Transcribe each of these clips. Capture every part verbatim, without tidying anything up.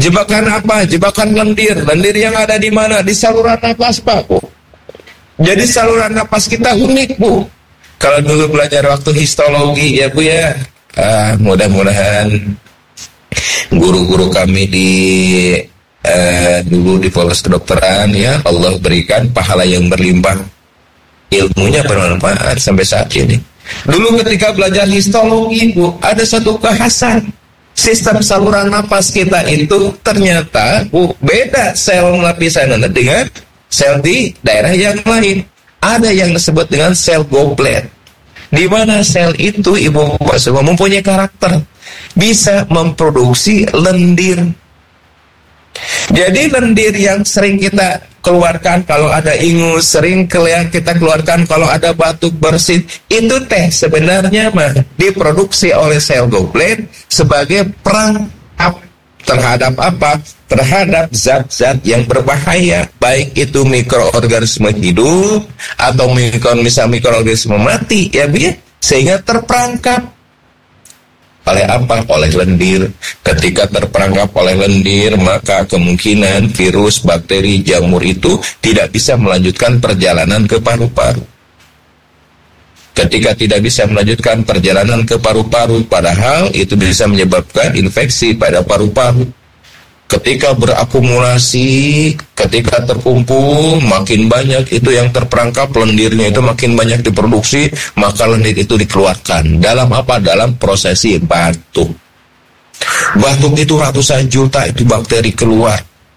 Jebakan apa? Jebakan lendir. Lendir yang ada di mana? Di saluran napas, Pak, Bu. Jadi saluran napas kita unik, Bu. Kalau dulu belajar waktu histologi, ya Bu ya, ah, mudah-mudahan guru-guru kami di eh, dulu di Fakultas Kedokteran, ya Allah berikan pahala yang berlimpah, ilmunya bermanfaat sampai saat ini. Dulu ketika belajar histologi, Bu, ada satu kekhasan. Sistem saluran napas kita itu ternyata, Bu, beda sel lapisannya dengan sel di daerah yang lain. Ada yang disebut dengan sel goblet, di mana sel itu, Ibu Bapak semua, mempunyai karakter, bisa memproduksi lendir. Jadi lendir yang sering kita keluarkan kalau ada ingus, sering kita keluarkan kalau ada batuk bersin, itu teh sebenarnya mah diproduksi oleh sel goblet sebagai perangkap terhadap apa? Terhadap zat-zat yang berbahaya, baik itu mikroorganisme hidup atau mikro, misal mikroorganisme mati, ya Bu, sehingga terperangkap oleh apa? Oleh lendir. Ketika terperangkap oleh lendir, maka kemungkinan virus, bakteri, jamur itu tidak bisa melanjutkan perjalanan ke paru-paru. Ketika tidak bisa melanjutkan perjalanan ke paru-paru, padahal itu bisa menyebabkan infeksi pada paru-paru. Ketika berakumulasi, ketika terkumpul, makin banyak itu yang terperangkap, lendirnya itu makin banyak diproduksi, maka lendir itu dikeluarkan. Dalam apa? Dalam prosesi batuk. Batuk itu ratusan juta itu bakteri keluar.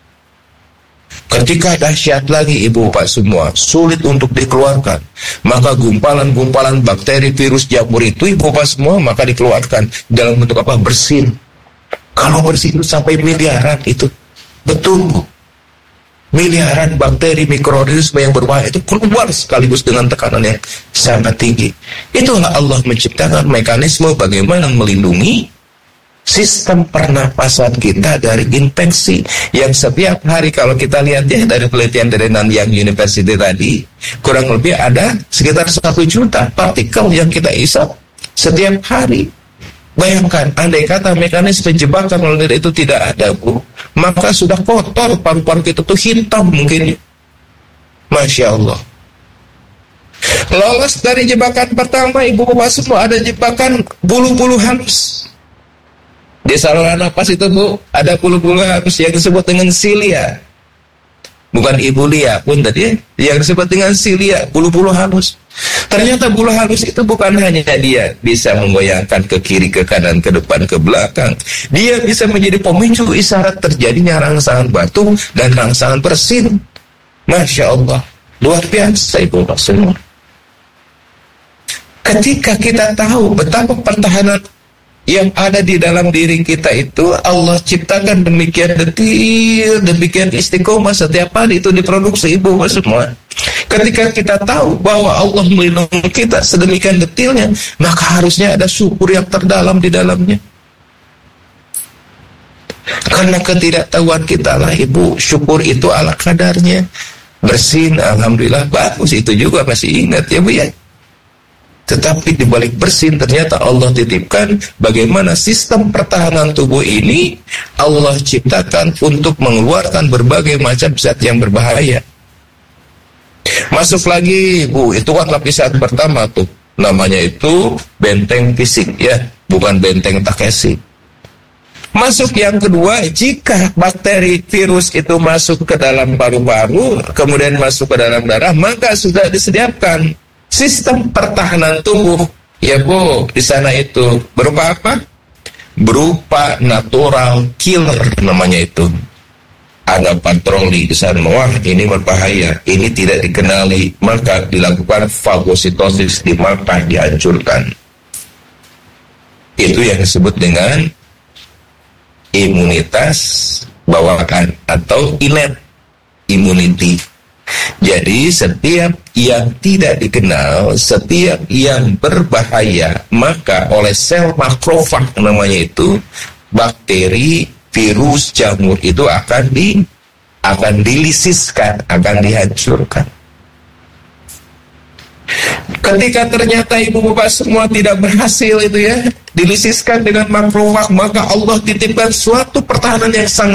Ketika dahsyat lagi, Ibu Bapak semua, sulit untuk dikeluarkan, maka gumpalan-gumpalan bakteri, virus, jamur itu, Ibu Bapak semua, maka dikeluarkan dalam bentuk apa? Bersin. Kalau bersin itu sampai miliaran, itu betul, Bu. Miliaran bakteri, mikroorganisme yang berbahaya itu keluar sekaligus dengan tekanan yang sangat tinggi. Itulah Allah menciptakan mekanisme bagaimana melindungi sistem pernapasan kita dari infeksi yang setiap hari, kalau kita lihat ya dari penelitian dari Nanyang University tadi, kurang lebih ada sekitar satu juta partikel yang kita isap setiap hari. Bayangkan, andai kata mekanisme jebakan lendir itu tidak ada, Bu, maka sudah kotor paru-paru kita tuh hitam mungkin. Masya Allah. Lolos dari jebakan pertama, Ibu Bapak semua, ada jebakan bulu-bulu halus. Di saluran napas itu, Bu, ada bulu-bulu halus yang disebut dengan silia. Bukan Ibu Lia pun tadi, yang disebut dengan silia, bulu-bulu halus. Ternyata bulu halus itu bukan hanya dia bisa menggoyangkan ke kiri, ke kanan, ke depan, ke belakang. Dia bisa menjadi pemicu isyarat terjadinya rangsangan batuk dan rangsangan bersin. Masya Allah, luar biasa, Ibu Bapak semua. Ketika kita tahu betapa pertahanan yang ada di dalam diri kita itu Allah ciptakan demikian detil, demikian istiqomah, setiap hari itu diproduksi, Ibu Bapak semua. Ketika kita tahu bahwa Allah melindungi kita sedemikian detilnya, maka harusnya ada syukur yang terdalam di dalamnya. Karena ketidaktahuan kita lah, Ibu, syukur itu ala kadarnya. Bersin, alhamdulillah, bagus, itu juga masih ingat ya, Bu ya. Tetapi di balik bersin ternyata Allah titipkan bagaimana sistem pertahanan tubuh ini Allah ciptakan untuk mengeluarkan berbagai macam zat yang berbahaya. Masuk lagi, Bu, itu kan lapisan pertama tuh, namanya itu benteng fisik ya, bukan benteng Takeshi. Masuk yang kedua, jika bakteri, virus itu masuk ke dalam paru-paru, kemudian masuk ke dalam darah, maka sudah disediakan sistem pertahanan tubuh, ya Bu, di sana itu berupa apa? Berupa natural killer namanya itu. Ada patroli di sana, wah ini berbahaya, ini tidak dikenali, maka dilakukan fagositosis, di maka dihancurkan. Itu yang disebut dengan imunitas bawaan atau innate immunity. Jadi setiap yang tidak dikenal, setiap yang berbahaya, maka oleh sel makrofag namanya itu, bakteri, virus, jamur itu akan di akan dilisiskan, akan dihancurkan. Ketika ternyata Ibu Bapak semua tidak berhasil itu ya, dilisiskan dengan makrofag, maka Allah titipkan suatu pertahanan yang sangat